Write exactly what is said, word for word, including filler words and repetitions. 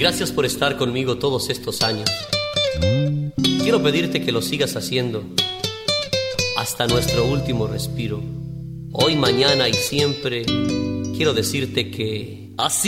Gracias por estar conmigo todos estos años. Quiero pedirte que lo sigas haciendo hasta nuestro último respiro. Hoy, mañana y siempre quiero decirte que así